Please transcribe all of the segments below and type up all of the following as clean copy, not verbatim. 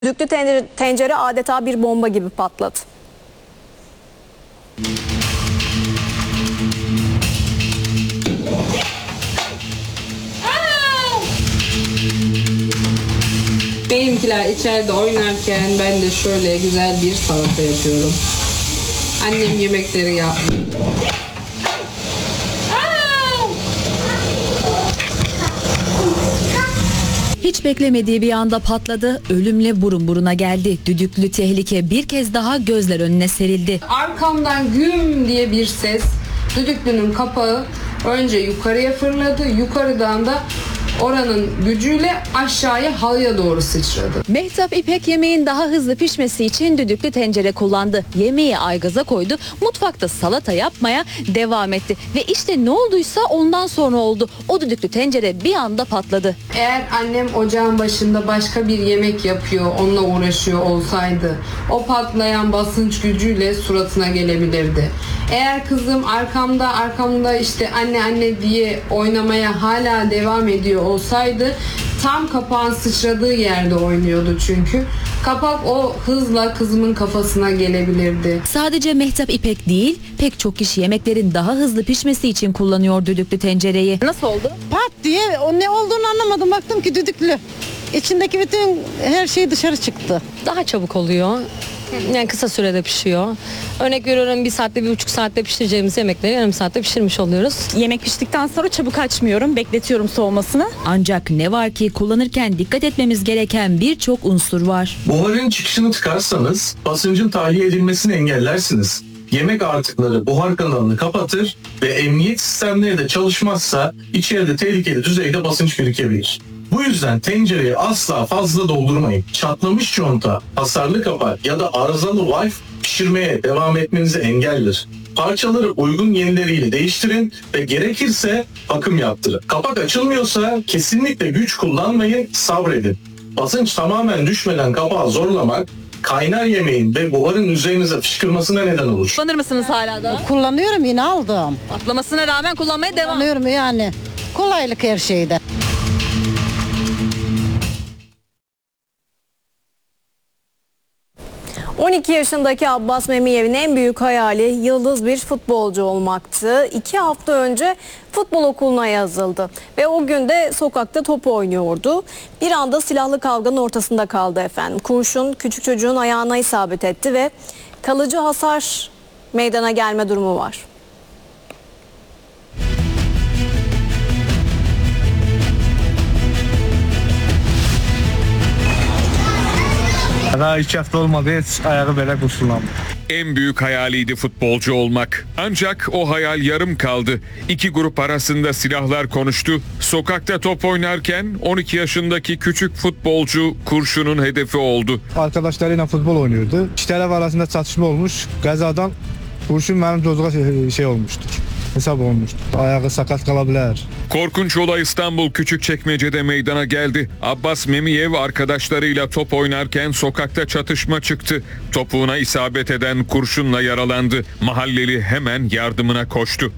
Düdüklü tencere adeta bir bomba gibi patladı. Benimkiler içeride oynarken ben de şöyle güzel bir salata yapıyorum. Annem yemekleri yapıyor. Hiç beklemediği bir anda patladı, ölümle burun buruna geldi. Düdüklü tehlike bir kez daha gözler önüne serildi. Arkamdan güm diye bir ses. Düdüklünün kapağı önce yukarıya fırladı. Yukarıdan da oranın gücüyle aşağıya halıya doğru sıçradı. Mehtap İpek yemeğin daha hızlı pişmesi için düdüklü tencere kullandı. Yemeği aygaza koydu, mutfakta salata yapmaya devam etti. Ve işte ne olduysa ondan sonra oldu. O düdüklü tencere bir anda patladı. Eğer annem ocağın başında başka bir yemek yapıyor, onunla uğraşıyor olsaydı o patlayan basınç gücüyle suratına gelebilirdi. Eğer kızım arkamda işte anne diye oynamaya hala devam ediyor olsaydı tam kapağın sıçradığı yerde oynuyordu çünkü. Kapak o hızla kızımın kafasına gelebilirdi. Sadece Mehtap İpek değil, pek çok kişi yemeklerin daha hızlı pişmesi için kullanıyor düdüklü tencereyi. Nasıl oldu? Pat diye o ne olduğunu anlamadım. Baktım ki düdüklü. İçindeki bütün her şey dışarı çıktı. Daha çabuk oluyor. Yani kısa sürede pişiyor. Örnek veriyorum 1 saatte 1,5 saatte pişireceğimiz yemekleri yarım saatte pişirmiş oluyoruz. Yemek piştikten sonra çabuk açmıyorum. Bekletiyorum soğumasını. Ancak ne var ki kullanırken dikkat etmemiz gereken birçok unsur var. Buharın çıkışını tıkarsanız basıncın tahliye edilmesini engellersiniz. Yemek artıkları buhar kanalını kapatır ve emniyet sistemleri de çalışmazsa içeride tehlikeli düzeyde basınç birikebilir. Bu yüzden tencereyi asla fazla doldurmayın. Çatlamış conta, hasarlı kapak ya da arızalı valve pişirmeye devam etmenizi engeller. Parçaları uygun yenileriyle değiştirin ve gerekirse bakım yaptırın. Kapak açılmıyorsa kesinlikle güç kullanmayın, sabredin. Basınç tamamen düşmeden kapağı zorlamak, kaynar yemeğin ve buharın üzerinize fışkırmasına neden olur. Kullanır mısınız hala da? Kullanıyorum, yine aldım. Patlamasına rağmen kullanmaya devam. Kullanıyorum yani. Kolaylık her şeyde. 12 yaşındaki Abbas Memiyev'in en büyük hayali yıldız bir futbolcu olmaktı. 2 hafta önce futbol okuluna yazıldı ve o gün de sokakta top oynuyordu. Bir anda silahlı kavganın ortasında kaldı efendim. Kurşun küçük çocuğun ayağına isabet etti ve kalıcı hasar meydana gelme durumu var. Daha 2 hafta olmadı, hiç ayağı böyle kurşunlandı. En büyük hayaliydi futbolcu olmak. Ancak o hayal yarım kaldı. İki grup arasında silahlar konuştu. Sokakta top oynarken 12 yaşındaki küçük futbolcu kurşunun hedefi oldu. Arkadaşlarıyla futbol oynuyordu. İki taraf arasında çatışma olmuş. Gazadan kurşun benim çocuğa şey olmuştur. Hesap olmuştur. Ayağı sakat kalabilir. Korkunç olay İstanbul Küçükçekmece'de meydana geldi. Abbas Memiyev arkadaşlarıyla top oynarken sokakta çatışma çıktı. Topuğuna isabet eden kurşunla yaralandı. Mahalleli hemen yardımına koştu.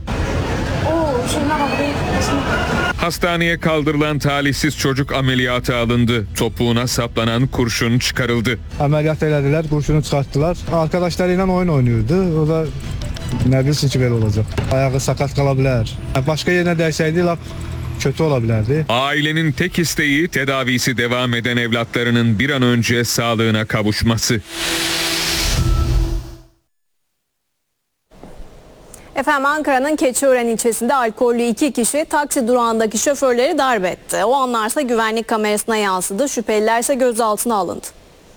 Hastaneye kaldırılan talihsiz çocuk ameliyata alındı. Topuğuna saplanan kurşun çıkarıldı. Ameliyat elediler, kurşunu çıkarttılar. Arkadaşlarıyla oyun oynuyordu. O da ne bilsin ki böyle olacak. Ayağı sakat kalabilir. Başka yerine değseydi laf kötü olabilirdi. Ailenin tek isteği tedavisi devam eden evlatlarının bir an önce sağlığına kavuşması. Efendim Ankara'nın Keçiören ilçesinde alkollü 2 kişi taksi durağındaki şoförleri darp etti. O anlarsa güvenlik kamerasına yansıdı. Şüpheliler ise gözaltına alındı.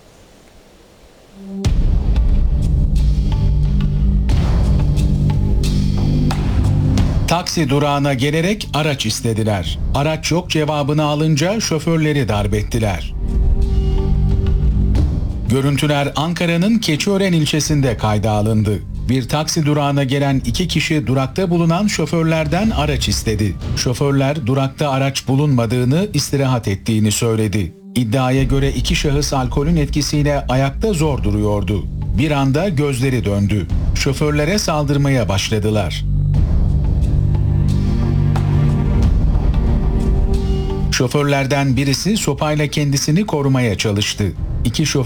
Taksi durağına gelerek araç istediler. Araç yok cevabını alınca şoförleri darp ettiler. Görüntüler Ankara'nın Keçiören ilçesinde kayda alındı. Bir taksi durağına gelen 2 kişi durakta bulunan şoförlerden araç istedi. Şoförler durakta araç bulunmadığını, istirahat ettiğini söyledi. İddiaya göre 2 şahıs alkolün etkisiyle ayakta zor duruyordu. Bir anda gözleri döndü. Şoförlere saldırmaya başladılar. Şoförlerden birisi sopayla kendisini korumaya çalıştı. İki şoför